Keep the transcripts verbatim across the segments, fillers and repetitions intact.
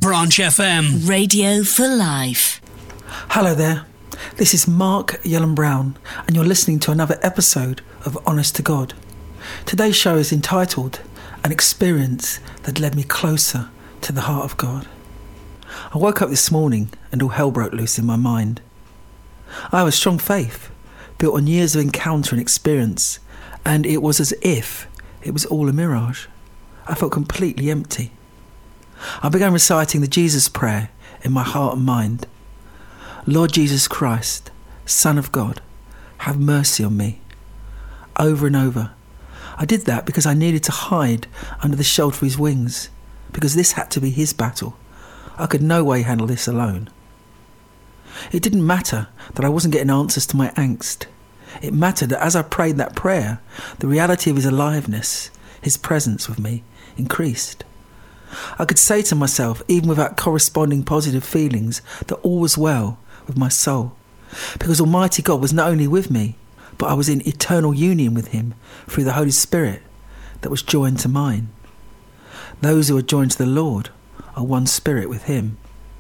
Branch F M. Radio for life. Hello there. This is Mark Yellen Brown, and you're listening to another episode of Honest to God. Today's show is entitled An Experience That Led Me Closer to the Heart of God. I woke up this morning and all hell broke loose in my mind. I have a strong faith, built on years of encounter and experience, and it was as if it was all a mirage. I felt completely empty. I began reciting the Jesus prayer in my heart and mind. Lord Jesus Christ, Son of God, have mercy on me. Over and over. I did that because I needed to hide under the shelter of his wings, because this had to be his battle. I could no way handle this alone. It didn't matter that I wasn't getting answers to my angst. It mattered that as I prayed that prayer, the reality of his aliveness, his presence with me, increased. I could say to myself, even without corresponding positive feelings, that all was well with my soul, because Almighty God was not only with me, but I was in eternal union with him through the Holy Spirit that was joined to mine. Those who are joined to the Lord are one spirit with him.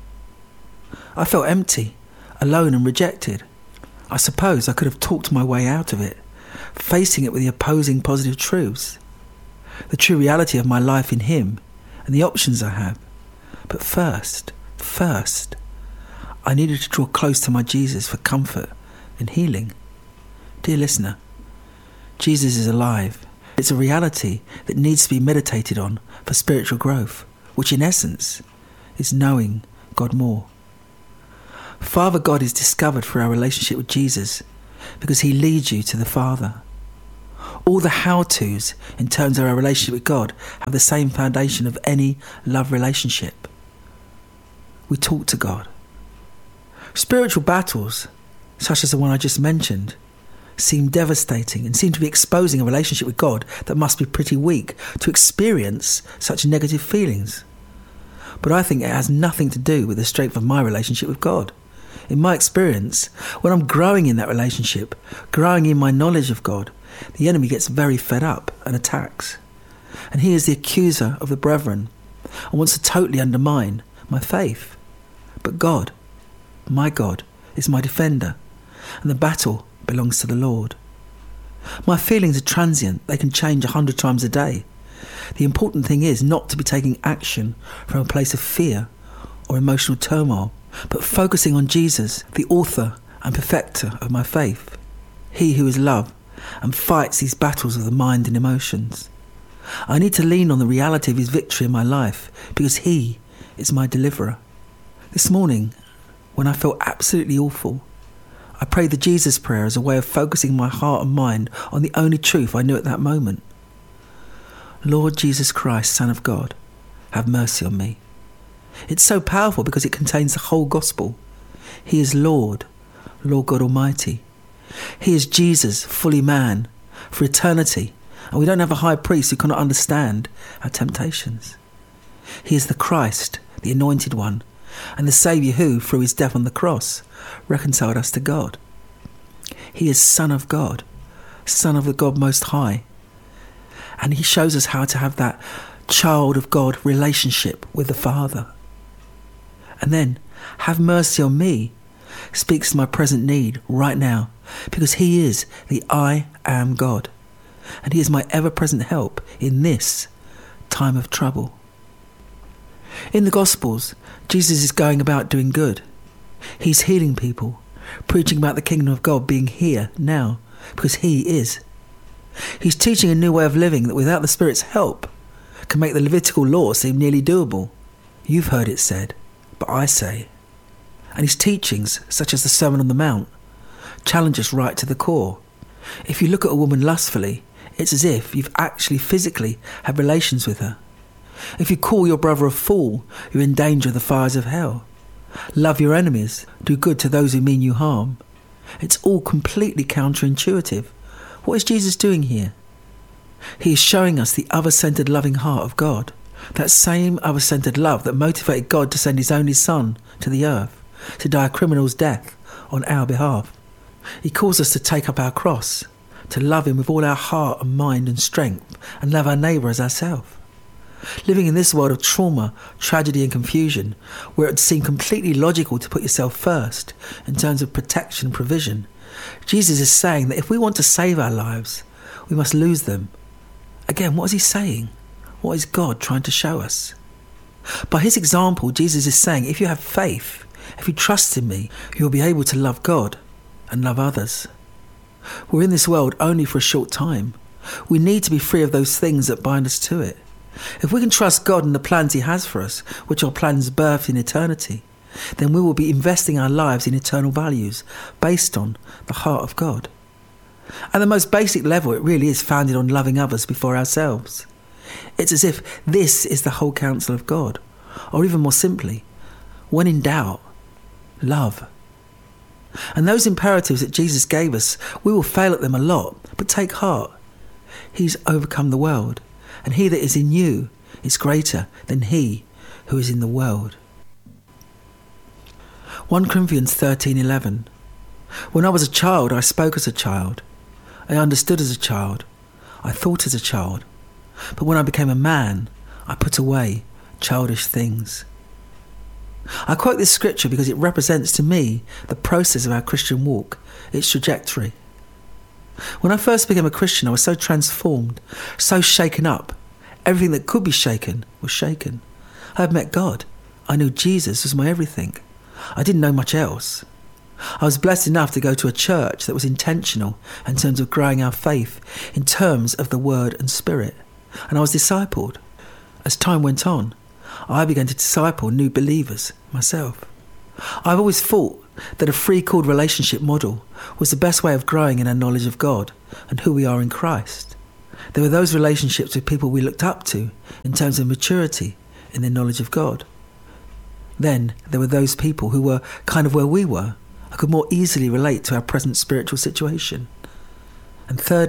I felt empty, alone and rejected. I suppose I could have talked my way out of it, facing it with the opposing positive truths, the true reality of my life in him and the options I have. But first, first, I needed to draw close to my Jesus for comfort and healing. Dear listener, Jesus is alive. It's a reality that needs to be meditated on for spiritual growth, which in essence is knowing God more. Father God is discovered through our relationship with Jesus because he leads you to the Father. All the how-tos in terms of our relationship with God have the same foundation of any love relationship. We talk to God. Spiritual battles, such as the one I just mentioned, seem devastating and seem to be exposing a relationship with God that must be pretty weak to experience such negative feelings. But I think it has nothing to do with the strength of my relationship with God. In my experience, when I'm growing in that relationship, growing in my knowledge of God, the enemy gets very fed up and attacks. And he is the accuser of the brethren and wants to totally undermine my faith. But God, my God, is my defender, and the battle belongs to the Lord. My feelings are transient. They can change a hundred times a day. The important thing is not to be taking action from a place of fear or emotional turmoil, but focusing on Jesus, the author and perfecter of my faith, he who is love and fights these battles of the mind and emotions. I need to lean on the reality of his victory in my life because he is my deliverer. This morning, when I felt absolutely awful, I prayed the Jesus prayer as a way of focusing my heart and mind on the only truth I knew at that moment. Lord Jesus Christ, Son of God, have mercy on me. It's so powerful because it contains the whole gospel. He is Lord, Lord God Almighty. He is Jesus, fully man, for eternity, and we don't have a high priest who cannot understand our temptations. He is the Christ, the anointed one, and the Saviour who, through his death on the cross, reconciled us to God. He is Son of God, Son of the God Most High, and he shows us how to have that child of God relationship with the Father. And then, have mercy on me, speaks to my present need right now, because he is the I am God, and he is my ever-present help in this time of trouble. In the Gospels, Jesus is going about doing good. He's healing people, preaching about the kingdom of God being here now, because he is. He's teaching a new way of living that without the Spirit's help can make the Levitical law seem nearly doable. You've heard it said, but I say. And his teachings, such as the Sermon on the Mount, challenge us right to the core. If you look at a woman lustfully, it's as if you've actually physically had relations with her. If you call your brother a fool, you're in danger of the fires of hell. Love your enemies, do good to those who mean you harm. It's all completely counterintuitive. What is Jesus doing here? He is showing us the other-centered loving heart of God, that same other-centered love that motivated God to send his only Son to the earth, to die a criminal's death on our behalf. He calls us to take up our cross, to love him with all our heart and mind and strength, and love our neighbour as ourselves. Living in this world of trauma, tragedy and confusion, where it would seem completely logical to put yourself first in terms of protection and provision, Jesus is saying that if we want to save our lives, we must lose them. Again, what is he saying? What is God trying to show us? By his example, Jesus is saying, if you have faith, if you trust in me, you'll be able to love God and love others. We're in this world only for a short time. We need to be free of those things that bind us to it. If we can trust God and the plans he has for us, which are plans birthed in eternity, then we will be investing our lives in eternal values based on the heart of God. At the most basic level, it really is founded on loving others before ourselves. It's as if this is the whole counsel of God. Or even more simply, when in doubt, love. And those imperatives that Jesus gave us, we will fail at them a lot, but take heart. He's overcome the world, and he that is in you is greater than he who is in the world. First Corinthians thirteen eleven. When I was a child, I spoke as a child. I understood as a child. I thought as a child. But when I became a man, I put away childish things. I quote this scripture because it represents to me the process of our Christian walk, its trajectory. When I first became a Christian, I was so transformed, so shaken up. Everything that could be shaken was shaken. I had met God. I knew Jesus was my everything. I didn't know much else. I was blessed enough to go to a church that was intentional in terms of growing our faith, in terms of the Word and Spirit. And I was discipled. As time went on, I began to disciple new believers myself. I've always thought that a free-called relationship model was the best way of growing in our knowledge of God and who we are in Christ. There were those relationships with people we looked up to in terms of maturity in their knowledge of God. Then there were those people who were kind of where we were, and could more easily relate to our present spiritual situation. And thirdly,